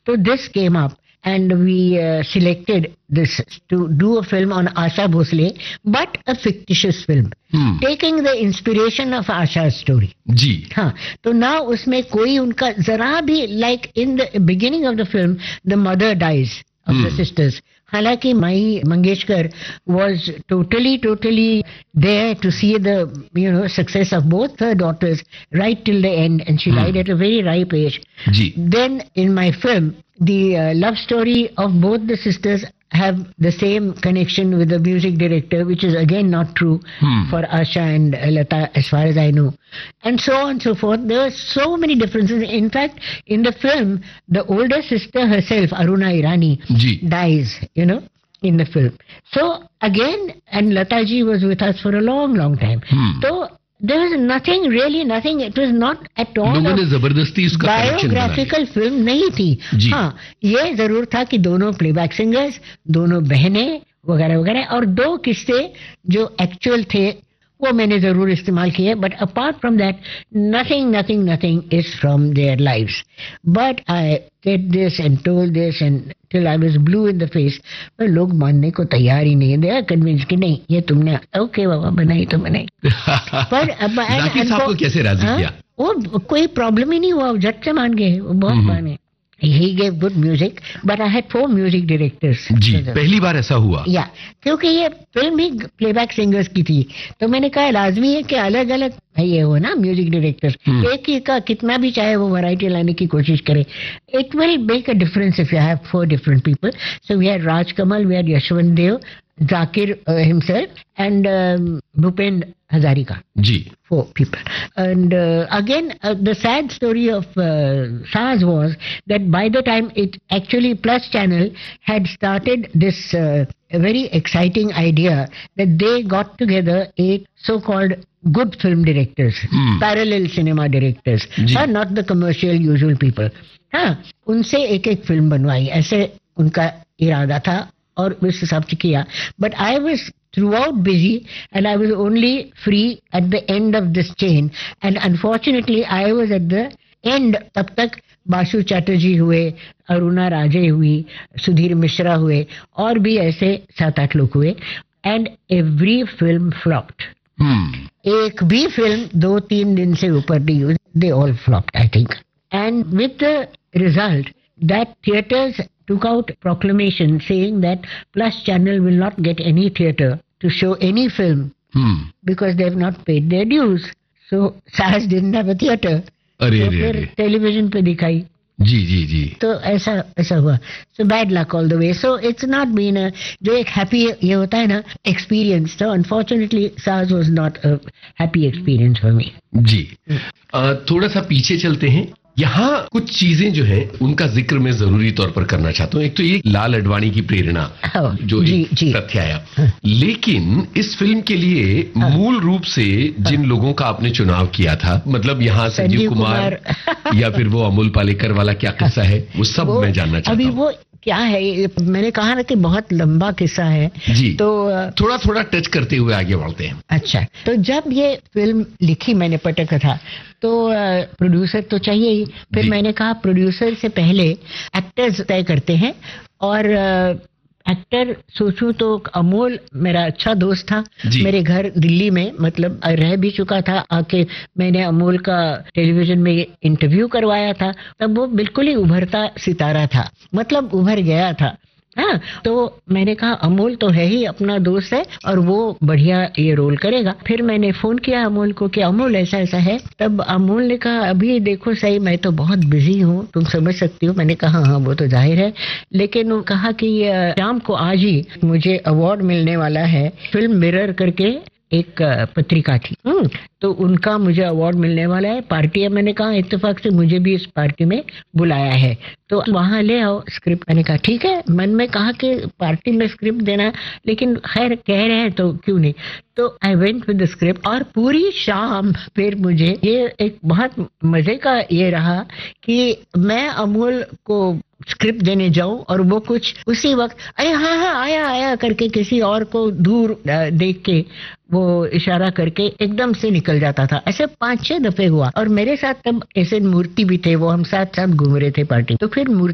So this came up and we selected this to do a film on Asha Bhosle, but a fictitious film, taking the inspiration of Asha's story. जी. हाँ, तो now उसमें कोई उनका जरा भी, like in the beginning of the film, the mother dies of the sisters. हालांकि माई Mangeshkar was totally there to see the success of both her daughters right till the end, and she died at a very ripe age. Ji. Then in my film, the love story of both the sisters have the same connection with the music director, which is again not true for Asha and Lata as far as I know. And so on and so forth. There were so many differences. In fact, in the film, the older sister herself, Aruna Irani, ji. dies, in the film. So again, and Lata ji was with us for a long time. So there was nothing. It was not at all लोगों ने जबरदस्ती उसका connection बना biographical film नहीं थी. जी. हाँ, ये जरूर था कि दोनों प्लेबैक सिंगर्स, दोनों बहनें वगैरह वगैरह, और दो किस्से जो एक्चुअल थे वो मैंने जरूर इस्तेमाल किए. But apart from that nothing is from their lives. But I said this and told this and till I was blue in the face. पर लोग मानने को तैयार ही नहीं है. दे आर कन्विंस कि नहीं, ये तुमने ओके बाबा बनाई तो बनाई. पर जाकिर साहब को कैसे राजी किया? वो कोई प्रॉब्लम ही नहीं हुआ, झट से मान गए, वो बहुत माने. He gave good music, but I had 4 music directors. जी, पहली बार ऐसा हुआ? या, क्योंकि ये फिल्म ही प्लेबैक सिंगर्स की थी, तो मैंने कहा लाजमी है कि अलग अलग ये हो ना म्यूजिक डायरेक्टर्स. एक ही का कितना भी चाहे वो वैरायटी लाने की कोशिश करे. It will make a difference if you have 4 different people. So we had Raj Kamal, we had Yashwant Dev, Zakir himself, and Bhupendra Hazarika. Ji. 4 people. And again, the sad story of SARS was that by the time it actually Plus Channel had started this very exciting idea that they got together 8 so-called good film directors, parallel cinema directors, not the commercial usual people. हाँ, उनसे एक film बनवाई, ऐसे उनका इरादा था और उस हिसाब से किया. But I was throughout busy and I was only free at the end of this chain, and unfortunately I was at the end. तब तक बासु चैटर्जी हुए, अरुणा राजे हुई, सुधीर मिश्रा हुए, और भी ऐसे 7-8 लोग हुए, and every film flopped. एक भी फिल्म 2-3 दिन से ऊपर नहीं हुई. They all flopped, I think. And with the result that theatres took out proclamation saying that Plus Channel will not get any theatre to show any film because they have not paid their dues. So SARS didn't have a theatre. तो फिर television पे दिखाई. जी. तो ऐसा हुआ. So bad luck all the way. So it's not been जो एक happy ये होता है ना experience. So unfortunately SARS was not a happy experience for me. जी. थोड़ा सा पीछे चलते हैं. यहाँ कुछ चीजें जो है उनका जिक्र मैं जरूरी तौर पर करना चाहता हूँ. एक तो ये लाल अडवाणी की प्रेरणा जो तथ्य आया, लेकिन इस फिल्म के लिए मूल रूप से जिन लोगों का आपने चुनाव किया था, मतलब यहाँ संजीव कुमार या फिर वो अमोल पालेकर वाला क्या किस्सा है, वो सब मैं जानना चाहता हूँ. अभी वो क्या है, मैंने कहा ना कि बहुत लंबा किस्सा है जी. तो थोड़ा टच करते हुए आगे बढ़ते हैं. अच्छा, तो जब ये फिल्म लिखी मैंने पटकथा, तो प्रोड्यूसर तो चाहिए ही. फिर मैंने कहा प्रोड्यूसर से पहले एक्टर्स तय करते हैं, और एक्टर सोचूं तो अमोल मेरा अच्छा दोस्त था, मेरे घर दिल्ली में, मतलब रह भी चुका था आके. मैंने अमोल का टेलीविजन में इंटरव्यू करवाया था, तब वो बिल्कुल ही उभरता सितारा था, मतलब उभर गया था. हाँ, तो मैंने कहा अमोल तो है ही, अपना दोस्त है और वो बढ़िया ये रोल करेगा. फिर मैंने फोन किया अमोल को कि अमोल ऐसा है. तब अमोल ने कहा अभी देखो सही, मैं तो बहुत बिजी हूँ, तुम समझ सकती हो. मैंने कहा हाँ वो तो जाहिर है, लेकिन वो कहा कि शाम को आज ही मुझे अवार्ड मिलने वाला है. फिल्म मिरर करके एक पत्रिका थी, तो उनका मुझे अवार्ड मिलने वाला है. पार्टी है. मैंने कहा इत्तेफाक से मुझे भी इस पार्टी में बुलाया है, तो वहां ले आओ स्क्रिप्ट. मैंने कहा ठीक है. मन में कहा कि पार्टी में स्क्रिप्ट देना, लेकिन खैर कह रहे हैं तो क्यों नहीं. तो I went with the script, और पूरी शाम फिर मुझे ये एक बहुत मजे का ये रहा कि मैं अमोल को स्क्रिप्ट देने जाऊं और वो कुछ उसी वक्त अरे हाँ आया करके किसी और को दूर देख के वो इशारा करके एकदम से निकल जाता था. ऐसे 5-6 दफे हुआ. और मेरे साथ तब ऐसे मूर्ति भी थे, वो हम साथ घूम रहे थे पार्टी. तो फिर मूर्ति